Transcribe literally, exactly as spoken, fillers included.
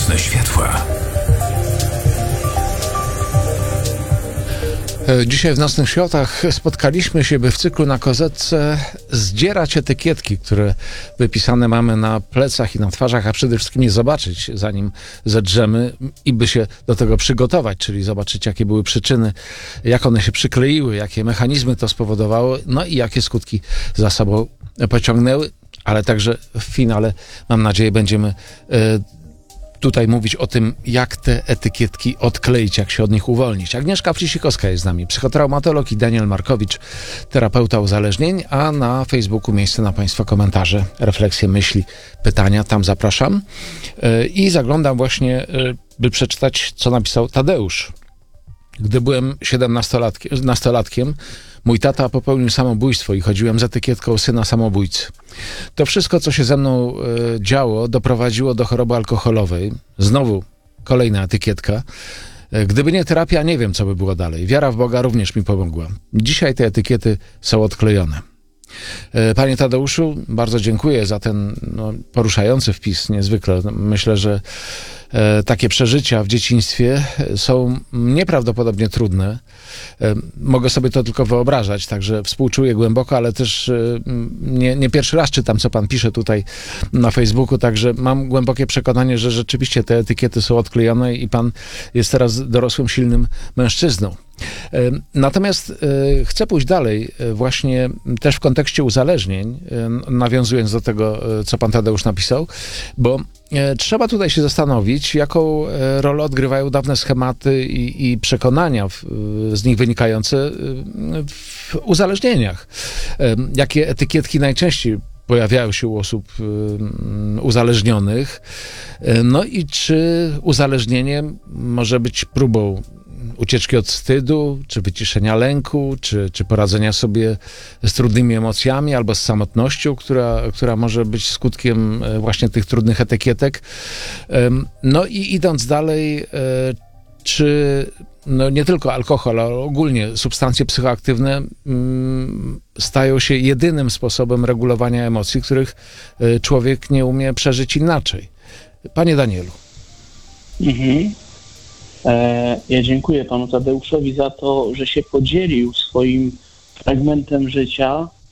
Nocne światła. Dzisiaj w Nocnych Światłach spotkaliśmy się, by w cyklu Na Kozetce zdzierać etykietki, które wypisane mamy na plecach i na twarzach, a przede wszystkim je zobaczyć, zanim zedrzemy i by się do tego przygotować, czyli zobaczyć, jakie były przyczyny, jak one się przykleiły, jakie mechanizmy to spowodowały, no i jakie skutki za sobą pociągnęły, ale także w finale, mam nadzieję, będziemy e, tutaj mówić o tym, jak te etykietki odkleić, jak się od nich uwolnić. Agnieszka Wcisikowska jest z nami, psychotraumatolog, i Daniel Markowicz, terapeuta uzależnień, a na Facebooku miejsce na Państwa komentarze, refleksje, myśli, pytania. Tam zapraszam. I zaglądam właśnie, by przeczytać, co napisał Tadeusz. Gdy byłem siedemnastolatkiem, mój tata popełnił samobójstwo i chodziłem z etykietką syna samobójcy. To wszystko, co się ze mną e, działo, doprowadziło do choroby alkoholowej. Znowu kolejna etykietka. E, gdyby nie terapia, nie wiem, co by było dalej. Wiara w Boga również mi pomogła. Dzisiaj te etykiety są odklejone. E, Panie Tadeuszu, bardzo dziękuję za ten no, poruszający wpis, niezwykle. Myślę, że e, takie przeżycia w dzieciństwie są nieprawdopodobnie trudne. E, mogę sobie to tylko wyobrażać, także współczuję głęboko, ale też e, nie, nie pierwszy raz czytam, co pan pisze tutaj na Facebooku, także mam głębokie przekonanie, że rzeczywiście te etykiety są odklejone i pan jest teraz dorosłym, silnym mężczyzną. E, natomiast e, chcę pójść dalej, e, właśnie też w kontekście uzależnień, e, nawiązując do tego, e, co pan Tadeusz napisał, bo e, trzeba tutaj się zastanowić, jaką e, rolę odgrywają dawne schematy i, i przekonania w, z nich wynikające w uzależnieniach. E, jakie etykietki najczęściej pojawiają się u osób y, uzależnionych. E, no i czy uzależnienie może być próbą ucieczki od wstydu, czy wyciszenia lęku, czy, czy poradzenia sobie z trudnymi emocjami albo z samotnością, która, która może być skutkiem właśnie tych trudnych etykietek. No i idąc dalej, czy no nie tylko alkohol, ale ogólnie substancje psychoaktywne mm, stają się jedynym sposobem regulowania emocji, których człowiek nie umie przeżyć inaczej. Panie Danielu. Mhm. E, ja dziękuję panu Tadeuszowi za to, że się podzielił swoim fragmentem życia